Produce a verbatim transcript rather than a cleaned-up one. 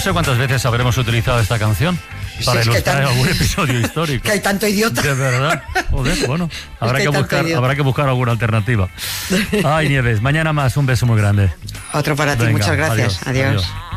sé cuántas veces habremos utilizado esta canción para sí, ilustrar tan... algún episodio histórico. Que hay tanto idiota. De verdad. Joder, bueno, habrá es que, que buscar, idiota. habrá que buscar alguna alternativa. Ay, Nieves, mañana más, un beso muy grande. Otro para ti, Venga, muchas gracias. adiós. adiós. adiós.